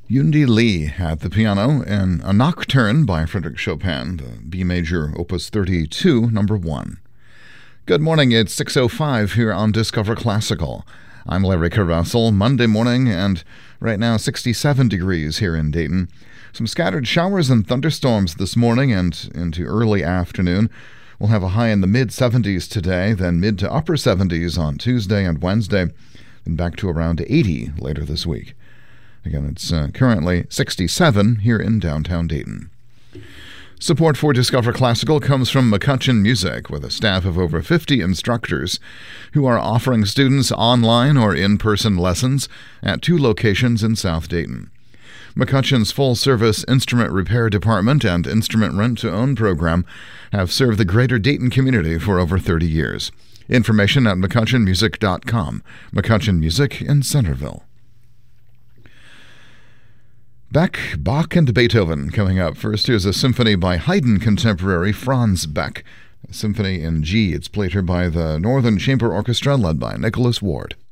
Yundi Lee at the piano in a nocturne by Frédéric Chopin, the B major opus 32, number 1. Good morning, it's 6:05 here on Discover Classical. I'm Larry Carruthel, Monday morning, and right now 67 degrees here in Dayton. Some scattered showers and thunderstorms this morning and into early afternoon. We'll have a high in the mid-70s today, then mid to upper 70s on Tuesday and Wednesday, and back to around 80 later this week. Again, it's currently 67 here in downtown Dayton. Support for Discover Classical comes from McCutcheon Music, with a staff of over 50 instructors who are offering students online or in-person lessons at 2 locations in South Dayton. McCutcheon's full-service instrument repair department and instrument rent-to-own program have served the greater Dayton community for over 30 years. Information at McCutcheonMusic.com. McCutcheon Music in Centerville. Beck, Bach, and Beethoven coming up. First, here's a symphony by Haydn contemporary Franz Beck. A symphony in G. It's played here by the Northern Chamber Orchestra led by Nicholas Ward.